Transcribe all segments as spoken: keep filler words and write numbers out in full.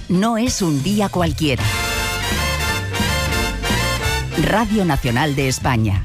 no es un día cualquiera. Radio Nacional de España.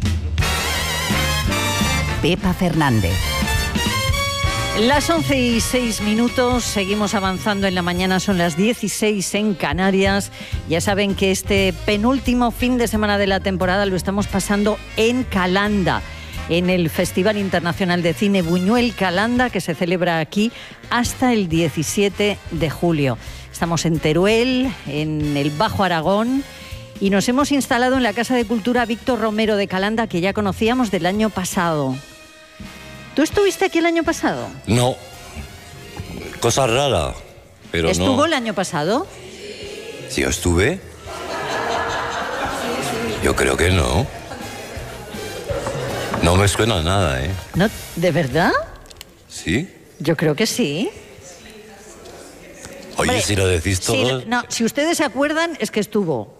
Pepa Fernández. Las once y seis minutos, seguimos avanzando en la mañana, son las dieciséis en Canarias. Ya saben que este penúltimo fin de semana de la temporada lo estamos pasando en Calanda, en el Festival Internacional de Cine Buñuel Calanda, que se celebra aquí hasta el diecisiete de julio. Estamos en Teruel, en el Bajo Aragón, y nos hemos instalado en la Casa de Cultura Víctor Romero de Calanda, que ya conocíamos del año pasado. ¿Tú estuviste aquí el año pasado? No. Cosa rara, pero ¿Estuvo no. el año pasado? ¿Sí yo estuve? Yo creo que no. No me suena nada, ¿eh? No, ¿de verdad? ¿Sí? Yo creo que sí. Oye, Hombre, si lo decís sí, todos... no, si ustedes se acuerdan, es que estuvo.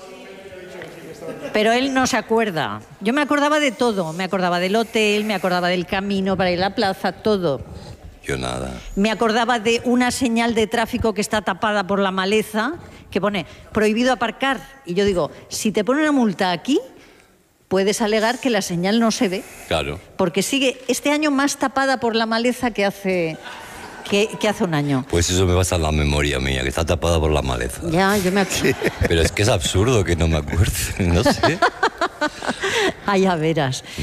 Pero él no se acuerda. Yo me acordaba de todo. Me acordaba del hotel, me acordaba del camino para ir a la plaza, todo. Yo nada. Me acordaba de una señal de tráfico que está tapada por la maleza, que pone prohibido aparcar. Y yo digo, si te ponen una multa aquí, puedes alegar que la señal no se ve. Claro. Porque sigue este año más tapada por la maleza que hace... Que, que hace un año. Pues eso me pasa en la memoria mía, que está tapada por la maleza. Ya, yo me acuerdo. Pero es que es absurdo que no me acuerde, no sé. Ah, ya verás.